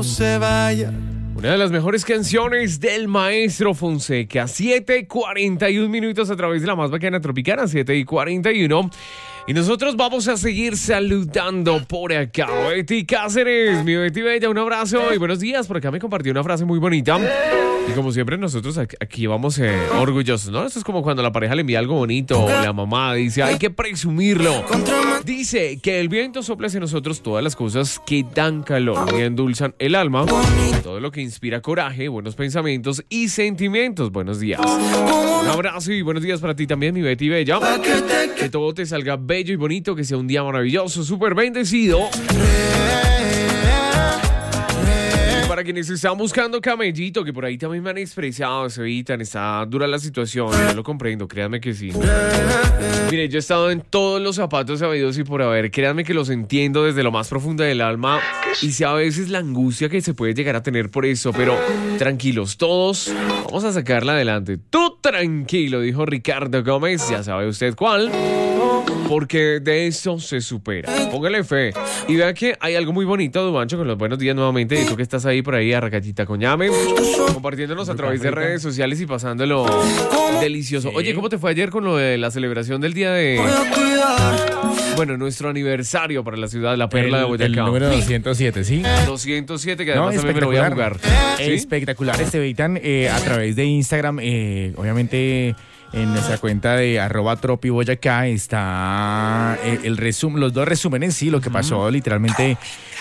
no se vaya. Una de las mejores canciones del maestro Fonseca. 7:41 minutos a través de la más bacana tropicana, 7:41. Y nosotros vamos a seguir saludando por acá. Betty Cáceres, mi Betty Bella, un abrazo y buenos días. Por acá me compartió una frase muy bonita. Y como siempre nosotros aquí vamos orgullosos, ¿no? Esto es como cuando la pareja le envía algo bonito o la mamá dice, hay que presumirlo. Dice que el viento sopla hacia nosotros todas las cosas que dan calor y endulzan el alma. Todo lo que inspira coraje, buenos pensamientos y sentimientos. Buenos días. Un abrazo y buenos días para ti también, mi Betty Bella. Que todo te salga bello y bonito, que sea un día maravilloso, súper bendecido. Para quienes están buscando camellito, que por ahí también me han expresado, se evitan, está dura la situación, yo lo comprendo, créanme que sí. Mire, yo he estado en todos los zapatos sabidos y por haber, créanme que los entiendo desde lo más profundo del alma y sé a veces la angustia que se puede llegar a tener por eso, pero tranquilos todos, vamos a sacarla adelante. Tú tranquilo, dijo Ricardo Gómez, ya sabe usted cuál. Porque de eso se supera. Póngale fe. Y vea que hay algo muy bonito, Duancho, con los buenos días nuevamente. Y tú que estás ahí por ahí, Arracachita Coñame, compartiéndonos a través de redes sociales y pasándolo delicioso. Sí. Oye, ¿cómo te fue ayer con lo de la celebración del día de... Bueno, nuestro aniversario para la ciudad de La Perla de Boyacá? El número 207, ¿sí? 207, que además también me lo voy a jugar. ¿Sí? Espectacular. Evitan a través de Instagram, obviamente... En nuestra cuenta de @tropiboyacá está los dos resúmenes, sí, lo que pasó literalmente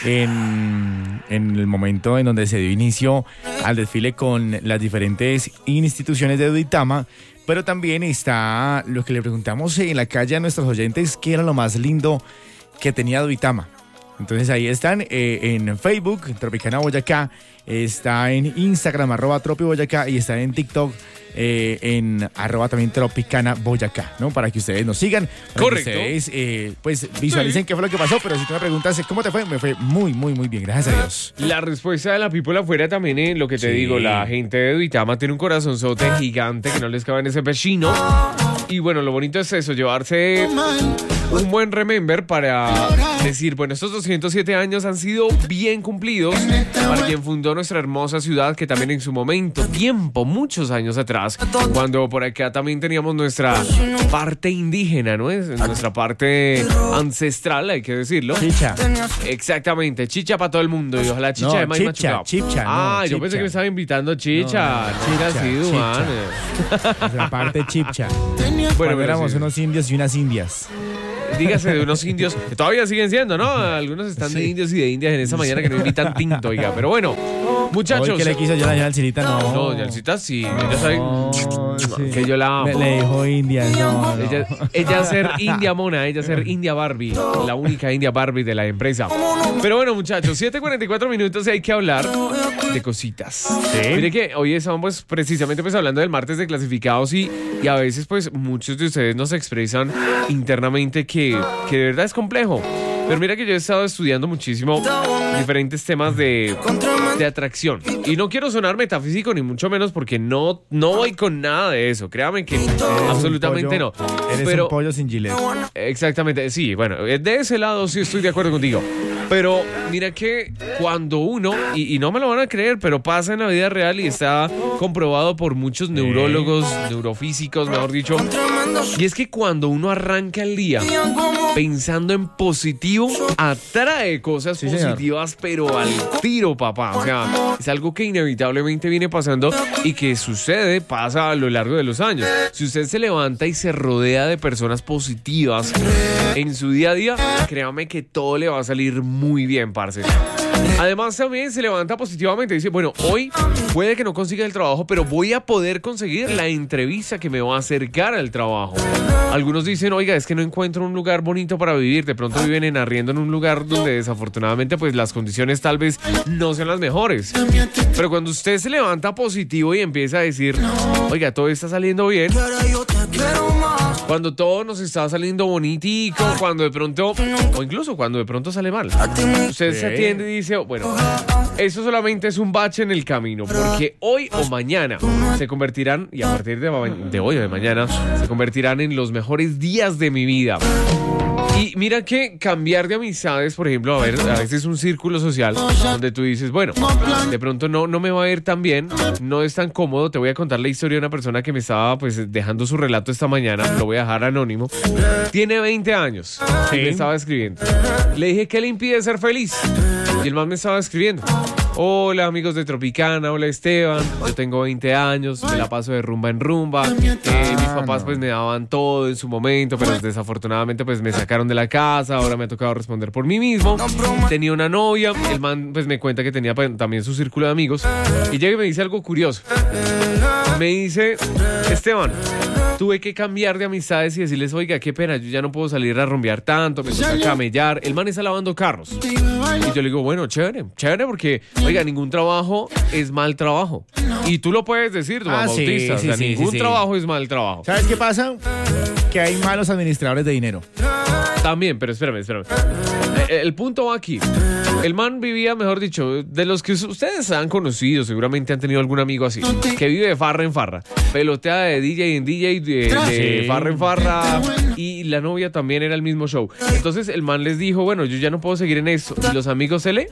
en el momento en donde se dio inicio al desfile con las diferentes instituciones de Duitama, pero también está lo que le preguntamos en la calle a nuestros oyentes, qué era lo más lindo que tenía Duitama. Entonces ahí están en Facebook, Tropicana Boyacá, está en Instagram, @tropiboyacá y está en TikTok, en @también Tropicana Boyacá, ¿no? Para que ustedes nos sigan, para correcto, que ustedes pues visualicen qué fue lo que pasó, pero si tú me preguntas cómo te fue, me fue muy, muy, muy bien, gracias a Dios. La respuesta de la people afuera también, lo que te digo, la gente de Duitama tiene un corazonzote gigante que no les cabe en ese pechino. Y bueno, lo bonito es eso, llevarse un buen remember para decir, bueno, estos 207 años han sido bien cumplidos para quien fundó nuestra hermosa ciudad, que también en su momento, muchos años atrás, cuando por acá también teníamos nuestra parte indígena, ¿no? Es nuestra parte ancestral, hay que decirlo. Chicha. Exactamente, chicha para todo el mundo y ojalá chicha de maíz machucado. Chicha, yo chicha. pensé que me estaba invitando chicha. Chicha, sí, Duan. La parte chipcha. Bueno, Cuando éramos unos indios y unas indias. Dígase de unos indios, que todavía siguen siendo, ¿no? Algunos están de indios y de indias en esa mañana que no invitan tinto, oiga. Pero bueno, muchachos. Hoy que le quiso yo la Yalcita, no. No, Yalcita sí. Ella sabe que yo la amo. Le dijo india, no. Ella ser india mona, ella ser india Barbie, la única india Barbie de la empresa. Pero bueno, muchachos, 7:44 minutos y hay que hablar de cositas. ¿Sí? Mire que hoy estamos precisamente hablando del martes de clasificados y a veces pues muchos de ustedes nos expresan internamente que de verdad es complejo. Pero mira que yo he estado estudiando muchísimo diferentes temas de atracción. Y no quiero sonar metafísico ni mucho menos porque no voy con nada de eso. Créame que absolutamente no. Eres Pero, un pollo sin gilet. Exactamente, sí, bueno, de ese lado sí estoy de acuerdo contigo. Pero mira que cuando uno, y no me lo van a creer, pero pasa en la vida real y está comprobado por muchos neurólogos, neurofísicos, mejor dicho, y es que cuando uno arranca el día pensando en positivo, atrae cosas positivas, pero al tiro, papá. O sea, es algo que inevitablemente viene pasando y que pasa a lo largo de los años. Si usted se levanta y se rodea de personas positivas en su día a día, créame que todo le va a salir muy bien, parce. Además también se levanta positivamente, dice, bueno, hoy puede que no consiga el trabajo, pero voy a poder conseguir la entrevista que me va a acercar al trabajo. Algunos dicen, oiga, es que no encuentro un lugar bonito para vivir, de pronto viven en arriendo en un lugar donde desafortunadamente pues las condiciones tal vez no sean las mejores. Pero cuando usted se levanta positivo y empieza a decir, oiga, todo está saliendo bien, cuando todo nos está saliendo bonitico, cuando de pronto, o incluso cuando de pronto sale mal, usted se atiende y dice, bueno, eso solamente es un bache en el camino, porque hoy o mañana se convertirán, y a partir de hoy o de mañana, se convertirán en los mejores días de mi vida. Y mira que cambiar de amistades, por ejemplo, a veces un círculo social donde tú dices, bueno, de pronto no me va a ir tan bien, no es tan cómodo. Te voy a contar la historia de una persona que me estaba pues dejando su relato esta mañana, lo voy a dejar anónimo. Tiene 20 años y me estaba escribiendo. Le dije, ¿qué le impide ser feliz? Y el man me estaba escribiendo. Hola amigos de Tropicana, hola Esteban, yo tengo 20 años, me la paso de rumba en rumba, mis papás pues me daban todo en su momento, pero desafortunadamente pues me sacaron de la casa, ahora me ha tocado responder por mí mismo. Tenía una novia, el man pues me cuenta que tenía también su círculo de amigos y llega y me dice algo curioso. Me dice, Esteban, tuve que cambiar de amistades y decirles, oiga, qué pena, yo ya no puedo salir a rumbear tanto, me toca camellar. El man está lavando carros. Y yo le digo, bueno, chévere porque, oiga, ningún trabajo es mal trabajo. Y tú lo puedes decir, Duan Bautista. Sí, o sea, ningún trabajo es mal trabajo. ¿Sabes qué pasa? Que hay malos administradores de dinero. También, pero espérame. El punto va aquí. El man vivía, mejor dicho, de los que ustedes han conocido, seguramente han tenido algún amigo así, que vive de farra en farra, pelotea de DJ en DJ, de farra en farra, y la novia también era el mismo show. Entonces el man les dijo, bueno, yo ya no puedo seguir en esto. Y los amigos se le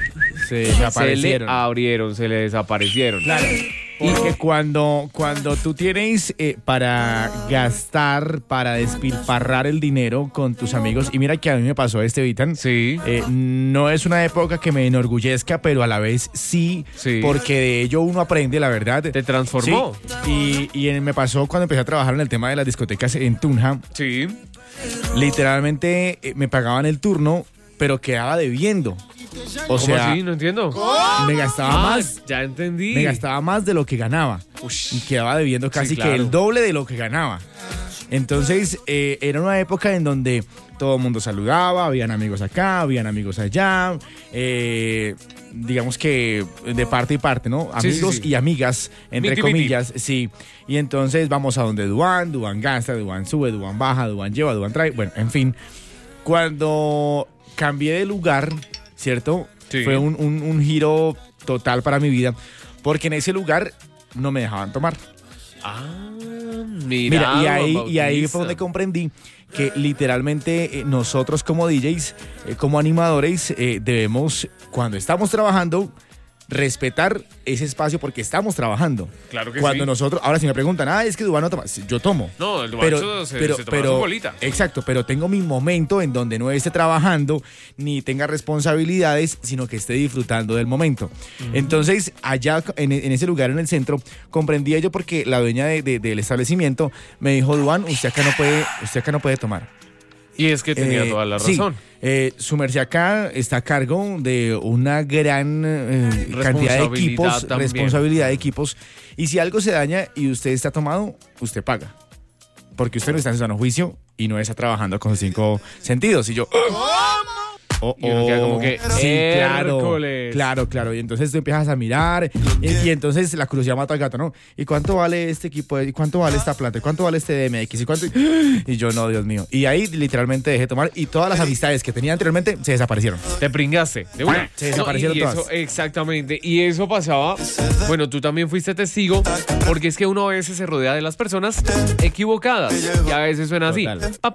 abrieron, se le desaparecieron. Claro. Porque cuando tú tienes para gastar, para despilfarrar el dinero con tus amigos, y mira que a mí me pasó Vitan, sí. No es una época que me enorgullezca, pero a la vez sí, porque de ello uno aprende, la verdad. Te transformó. Sí. Y me pasó cuando empecé a trabajar en el tema de las discotecas en Tunja. Sí. Literalmente me pagaban el turno, pero quedaba debiendo. O ¿Cómo sea, así? No entiendo. Me gastaba más. Ya entendí. Me gastaba más de lo que ganaba. Y quedaba debiendo casi que el doble de lo que ganaba. Entonces, era una época en donde todo el mundo saludaba, habían amigos acá, habían amigos allá. Digamos que de parte y parte, ¿no? Amigos y amigas, entre comillas, sí. Y entonces vamos a donde Duan gasta, Duan sube, Duan baja, Duan lleva, Duan trae. Bueno, en fin. Cuando cambié de lugar, ¿cierto? Sí. Fue un giro total para mi vida, porque en ese lugar no me dejaban tomar. Mira, y ahí fue donde comprendí que literalmente nosotros como DJs, como animadores, debemos, cuando estamos trabajando, respetar ese espacio porque estamos trabajando. Claro que Cuando sí. nosotros, ahora si me preguntan, es que Duván no toma, yo tomo. No, el Duván se toma su bolita. Exacto, pero tengo mi momento en donde no esté trabajando ni tenga responsabilidades, sino que esté disfrutando del momento. Entonces, allá en ese lugar en el centro, comprendía yo porque la dueña del establecimiento me dijo, Duván, usted acá no puede tomar. Y es que tenía toda la razón. Su merced acá está a cargo de una gran cantidad de equipos, responsabilidad de equipos. Y si algo se daña y usted está tomado, usted paga. Porque usted no está en sano juicio y no está trabajando con sus 5 sentidos. Y yo... Y uno queda como que claro. Y entonces tú empiezas a mirar y entonces la curiosidad mata al gato, ¿no? ¿Y cuánto vale este equipo? ¿Y cuánto vale esta plata? ¿Y cuánto vale este DMX? Y yo, no, Dios mío. Y ahí literalmente dejé de tomar y todas las amistades que tenía anteriormente se desaparecieron. Te pringaste de una. Se desaparecieron todas. Eso, exactamente. Y eso pasaba, bueno, tú también fuiste testigo, porque es que uno a veces se rodea de las personas equivocadas y a veces suena así.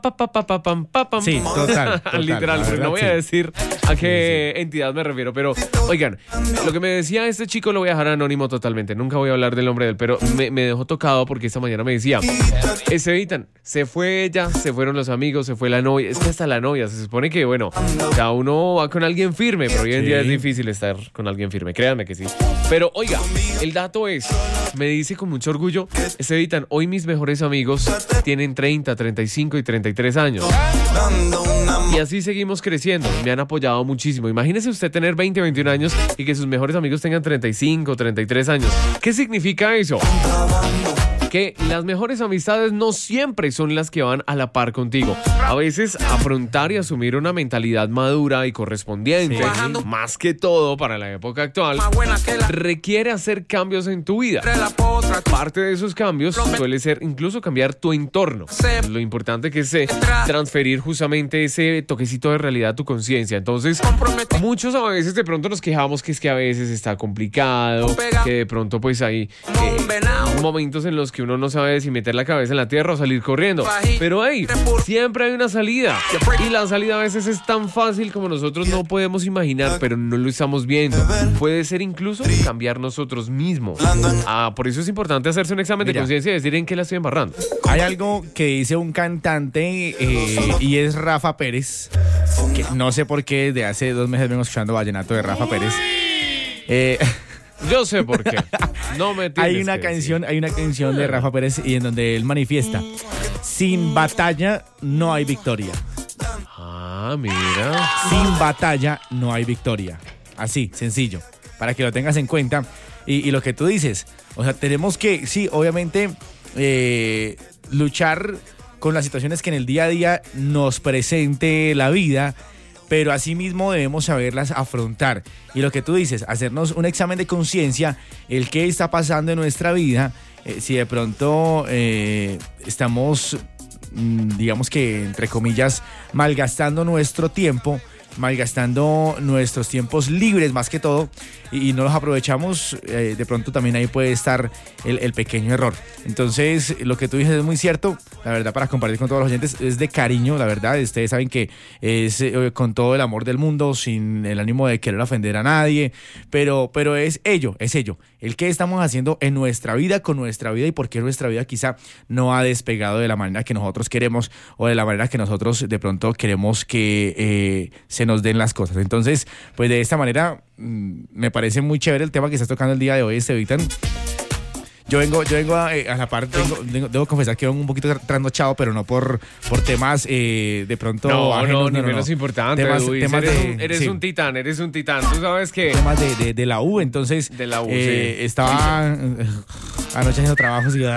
Sí, total. Literal, pero no voy a decir a qué entidad me refiero, pero oigan, lo que me decía este chico lo voy a dejar anónimo totalmente, nunca voy a hablar del nombre de él, pero me dejó tocado porque esta mañana me decía, Vitan, se fue ella, se fueron los amigos, se fue la novia, es que hasta la novia, se supone que bueno, cada uno va con alguien firme, pero hoy en día es difícil estar con alguien firme, créanme que sí, pero oiga, el dato es, me dice con mucho orgullo, Vitan, hoy mis mejores amigos tienen 30, 35 y 33 años. Y así seguimos creciendo. Me han apoyado muchísimo. Imagínese usted tener 20, 21 años y que sus mejores amigos tengan 35, 33 años. ¿Qué significa eso? Que las mejores amistades no siempre son las que van a la par contigo. A veces afrontar y asumir una mentalidad madura y correspondiente, más que todo para la época actual, requiere hacer cambios en tu vida. Parte de esos cambios suele ser incluso cambiar tu entorno. Lo importante que es transferir justamente ese toquecito de realidad a tu conciencia. Entonces, muchos a veces de pronto nos quejamos que es que a veces está complicado, que de pronto pues ahí momentos en los que uno no sabe si meter la cabeza en la tierra o salir corriendo. Pero hey, siempre hay una salida. Y la salida a veces es tan fácil como nosotros no podemos imaginar, pero no lo estamos viendo. Puede ser incluso cambiar nosotros mismos. Por eso es importante hacerse un examen de conciencia y decir en qué la estoy embarrando. Hay algo que dice un cantante y es Rafa Pérez, que no sé por qué desde hace 2 meses vengo escuchando vallenato de Rafa Pérez. Yo sé por qué. No me tienes hay una canción de Rafa Pérez y en donde él manifiesta: sin batalla no hay victoria. Mira. Sin batalla no hay victoria. Así, sencillo, para que lo tengas en cuenta. Y lo que tú dices, o sea, tenemos que, sí, obviamente, luchar con las situaciones que en el día a día nos presente la vida, pero asimismo debemos saberlas afrontar. Y lo que tú dices, hacernos un examen de conciencia, el qué está pasando en nuestra vida, si de pronto estamos, digamos que, entre comillas, malgastando nuestro tiempo, malgastando nuestros tiempos libres más que todo y no los aprovechamos, de pronto también ahí puede estar el pequeño error. Entonces, lo que tú dices es muy cierto, la verdad, para compartir con todos los oyentes, es de cariño, la verdad. Ustedes saben que es con todo el amor del mundo, sin el ánimo de querer ofender a nadie, pero es ello, el que estamos haciendo en nuestra vida, con nuestra vida, y por qué nuestra vida quizá no ha despegado de la manera que nosotros queremos o de la manera que nosotros de pronto queremos que se nos den las cosas. Entonces, pues de esta manera me parece muy chévere el tema que estás tocando el día de hoy, Estevitan. Yo vengo a la parte, debo confesar que vengo un poquito trasnochado, pero no por temas de pronto ajenos, no, menos importante. Eres un titán. Tú sabes que temas de la U, entonces de la U, estaba anoche haciendo trabajos y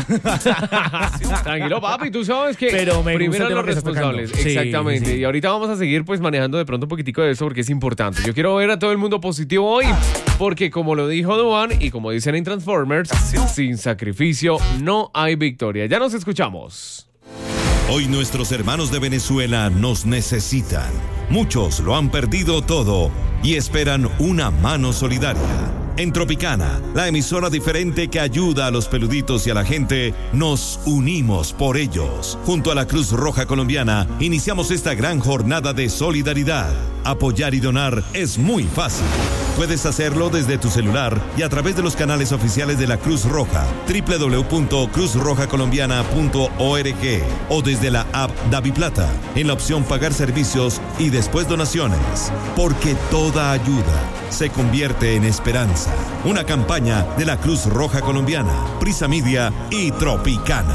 tranquilo, papi, tú sabes que pero primero los responsables, exactamente. Sí. Y ahorita vamos a seguir pues manejando de pronto un poquitico de eso porque es importante. Yo quiero ver a todo el mundo positivo hoy, porque como lo dijo Duan y como dicen en Transformers, sin sacrificio no hay victoria. Ya nos escuchamos. Hoy nuestros hermanos de Venezuela nos necesitan. Muchos lo han perdido todo y esperan una mano solidaria. En Tropicana, la emisora diferente que ayuda a los peluditos y a la gente, nos unimos por ellos. Junto a la Cruz Roja Colombiana, iniciamos esta gran jornada de solidaridad. Apoyar y donar es muy fácil. Puedes hacerlo desde tu celular y a través de los canales oficiales de la Cruz Roja, www.cruzrojacolombiana.org, o desde la app DaviPlata, en la opción Pagar Servicios y después Donaciones. Porque toda ayuda se convierte en esperanza. Una campaña de la Cruz Roja Colombiana, Prisa Media y Tropicana.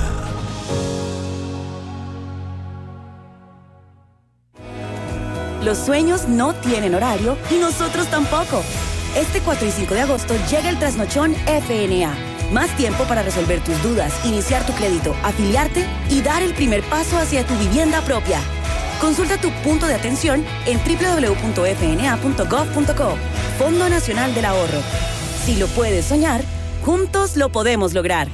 Los sueños no tienen horario y nosotros tampoco. Este 4 y 5 de agosto llega el Trasnochón FNA. Más tiempo para resolver tus dudas, iniciar tu crédito, afiliarte y dar el primer paso hacia tu vivienda propia. Consulta tu punto de atención en www.fna.gov.co. Fondo Nacional del Ahorro. Si lo puedes soñar, juntos lo podemos lograr.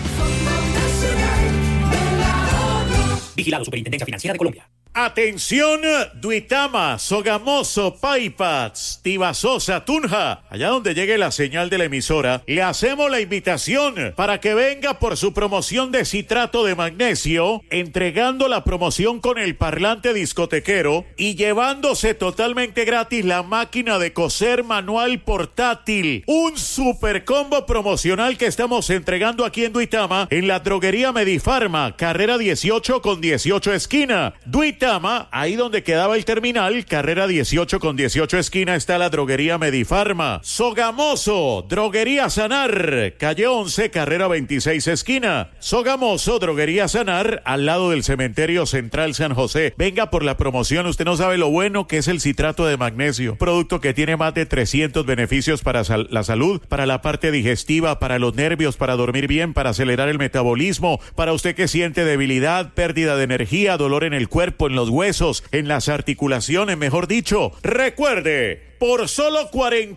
Vigilado Superintendencia Financiera de Colombia. Atención, Duitama, Sogamoso, Paipas, Tibasosa, Tunja. Allá donde llegue la señal de la emisora, le hacemos la invitación para que venga por su promoción de citrato de magnesio, entregando la promoción con el parlante discotequero y llevándose totalmente gratis la máquina de coser manual portátil. Un super combo promocional que estamos entregando aquí en Duitama, en la droguería Medifarma, carrera 18 con 18 esquina. Duitama, ahí donde quedaba el terminal, carrera 18 con 18 esquina, está la droguería Medifarma. Sogamoso, droguería Sanar, calle 11, carrera 26 esquina. Sogamoso, droguería Sanar, al lado del cementerio Central San José. Venga por la promoción, usted no sabe lo bueno que es el citrato de magnesio, producto que tiene más de 300 beneficios para la salud, para la parte digestiva, para los nervios, para dormir bien, para acelerar el metabolismo, para usted que siente debilidad, pérdida de energía, dolor en el cuerpo, en los huesos, en las articulaciones, mejor dicho. Recuerde, por solo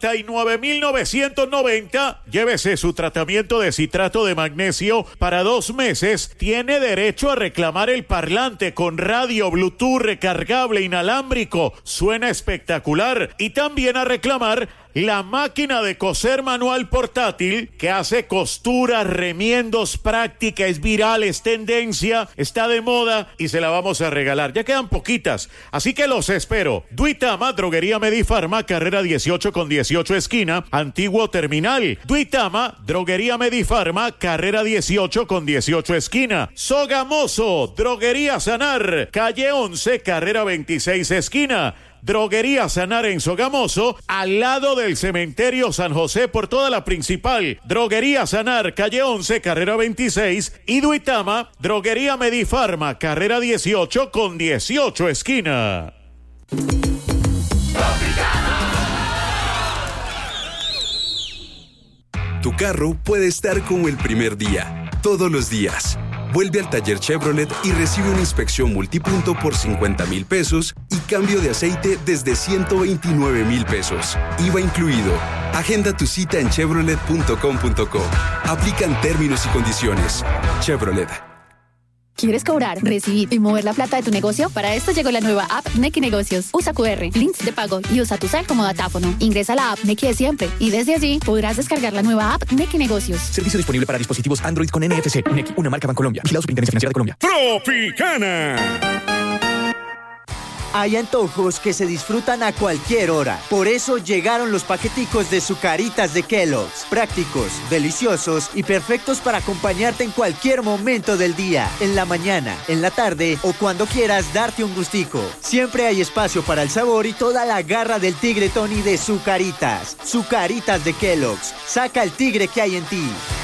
49,990, llévese su tratamiento de citrato de magnesio para 2 meses. Tiene derecho a reclamar el parlante con radio, Bluetooth, recargable, inalámbrico. Suena espectacular. Y también a reclamar la máquina de coser manual portátil que hace costuras, remiendos, práctica, es viral, es tendencia, está de moda y se la vamos a regalar. Ya quedan poquitas, así que los espero. Duitama, Droguería Medifarma, carrera 18 con 18 esquina, Antiguo Terminal. Duitama, Droguería Medifarma, carrera 18 con 18 esquina. Sogamoso, Droguería Sanar, calle 11, carrera 26 esquina. Droguería Sanar en Sogamoso, al lado del cementerio San José por toda la principal. Droguería Sanar, calle 11, carrera 26. Y Duitama, Droguería Medifarma, carrera 18 con 18 esquina. Tu carro puede estar como el primer día, todos los días. Vuelve al taller Chevrolet y recibe una inspección multipunto por 50,000 pesos y cambio de aceite desde 129,000 pesos. IVA incluido. Agenda tu cita en chevrolet.com.co. Aplican términos y condiciones. Chevrolet. ¿Quieres cobrar, recibir y mover la plata de tu negocio? Para esto llegó la nueva app Nequi Negocios. Usa QR, links de pago y usa tu cel como datáfono. Ingresa a la app Nequi de siempre y desde allí podrás descargar la nueva app Nequi Negocios. Servicio disponible para dispositivos Android con NFC. Nequi, una marca Bancolombia. Vigilado Superintendencia Financiera de Colombia. Tropicana. Hay antojos que se disfrutan a cualquier hora. Por eso llegaron los paqueticos de Zucaritas de Kellogg's. Prácticos, deliciosos y perfectos para acompañarte en cualquier momento del día. En la mañana, en la tarde o cuando quieras darte un gustico. Siempre hay espacio para el sabor y toda la garra del tigre Tony de Zucaritas. Zucaritas de Kellogg's. Saca el tigre que hay en ti.